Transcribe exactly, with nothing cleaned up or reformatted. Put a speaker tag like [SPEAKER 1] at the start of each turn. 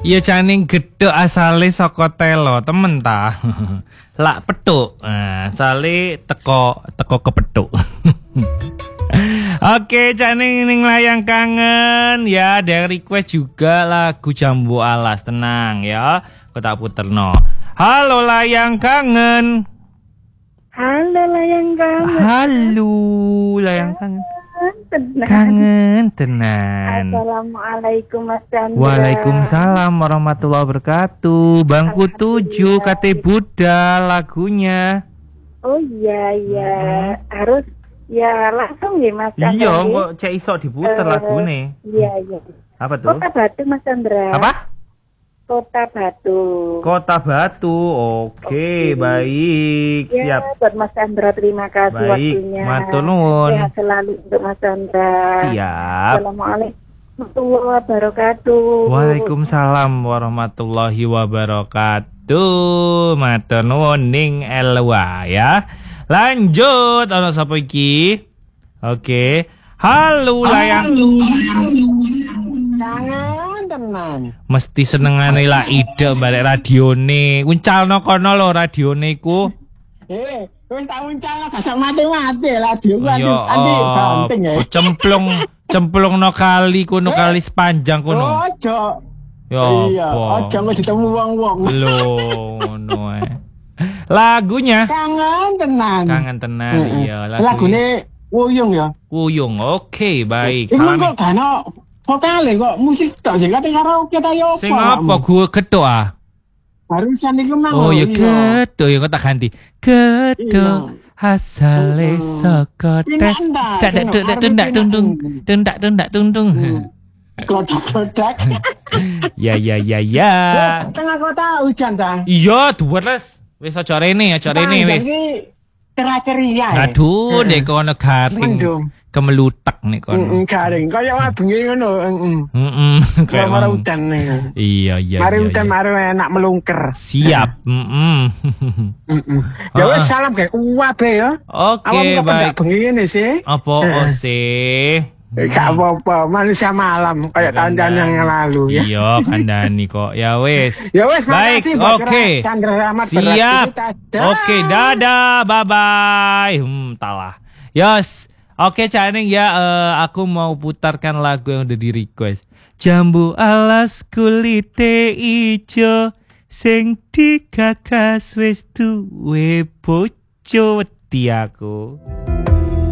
[SPEAKER 1] Ya janing gedhok asale saka telo, temen ta. Lak petuk. Nah, asale teko teko kepethuk. Oke, janing ning layang kangen ya, ada request juga lagu Jambu Alas. Tenang ya, aku tak puterno. Halo layang kangen.
[SPEAKER 2] Halo layang kangen.
[SPEAKER 1] Halo layang kangen.
[SPEAKER 2] Tenang.
[SPEAKER 1] Kangen tenan.
[SPEAKER 2] Assalamualaikum Mas Chandra.
[SPEAKER 1] Waalaikumsalam warahmatullahi wabarakatuh. Bangku tujuh kate Buddha lagunya.
[SPEAKER 2] Oh iya iya, hmm. harus ya langsung ya Mas Chandra.
[SPEAKER 1] Iya, kok cek iso diputer uh, lagune.
[SPEAKER 2] Iya iya.
[SPEAKER 1] Apa tuh?
[SPEAKER 2] Kota Batu Mas Chandra.
[SPEAKER 1] Apa?
[SPEAKER 2] Kota Batu.
[SPEAKER 1] Kota Batu. Oke, okay, baik.
[SPEAKER 2] Ya,
[SPEAKER 1] siap.
[SPEAKER 2] Buat Mas Chandra terima kasih
[SPEAKER 1] baik.
[SPEAKER 2] waktunya.
[SPEAKER 1] Matur nuwun.
[SPEAKER 2] Sehat selalu untuk Mas Chandra.
[SPEAKER 1] Siap.
[SPEAKER 2] Assalamualaikum warahmatullahi wabarakatuh.
[SPEAKER 1] Waalaikumsalam warahmatullahi wabarakatuh. Matur nuwun ning Elwa ya. Lanjut ana sapa iki? Oke. Halo layang.
[SPEAKER 3] Jangan teman.
[SPEAKER 1] Mesti senengane lah ide balik radione. Uncalno kono lho radione iku.
[SPEAKER 3] Eh, wis tak uncalno gak mati-mati radio ku ati
[SPEAKER 1] ati
[SPEAKER 3] santing ya.
[SPEAKER 1] Cemplung cemplungno kali kono kali sepanjang kono.
[SPEAKER 3] Ojo.
[SPEAKER 1] Ya
[SPEAKER 3] iya, ojo mau ditemu wong-wong.
[SPEAKER 1] Lho, ngono ae. Lagunya
[SPEAKER 3] Kangen tenan.
[SPEAKER 1] Kangen tenan mm -hmm. Iya, lagu
[SPEAKER 3] lagune Wuyung ya.
[SPEAKER 1] Wuyung. Oke, okay, baik.
[SPEAKER 3] Salam. Kok gak ono vokale kok musik tok sing kate karaoke ta yo apa?
[SPEAKER 1] Sing apa gue gedhok ah?
[SPEAKER 3] Barusan iku mang.
[SPEAKER 1] Oh ya gedhok ya kok tak ganti. Gedhok asale saka tek. Tak tak tak tak tung tundak tundak tung tung.
[SPEAKER 3] Klodak-klodak.
[SPEAKER 1] Ya ya ya ya.
[SPEAKER 3] Tengah kota hujan ta?
[SPEAKER 1] Iya, duweres. Wis aja rene, aja rene wis.
[SPEAKER 3] Ceria-ceria.
[SPEAKER 1] Aduh, nek kono garing. Kemelutek nek kono.
[SPEAKER 3] Heeh, garing. Kaya wabengi ngono, heeh.
[SPEAKER 1] Heeh.
[SPEAKER 3] Kaya mari udan nih.
[SPEAKER 1] Iya, iya.
[SPEAKER 3] Mari udan mari enak melungker.
[SPEAKER 1] Siap. Heeh.
[SPEAKER 3] Heeh. Ya wis salam gawe uwabe ya.
[SPEAKER 1] Oke, baik.
[SPEAKER 3] Bengi ngene sih.
[SPEAKER 1] Apa sih?
[SPEAKER 3] Gak apa-apa, manusia malam kayak tahun-tahun yang lalu ya.
[SPEAKER 1] Iya, kandhani kok. Ya wis.
[SPEAKER 3] Ya wis,
[SPEAKER 1] baik. Oke. Siap. Oke, dadah, bye bye. Hmm, talah. Yos. Oke, Caning ya, uh, aku mau putarkan lagu yang udah di request. Jambu alas kulite ijo sing digagas wis duwe bojo wedi aku.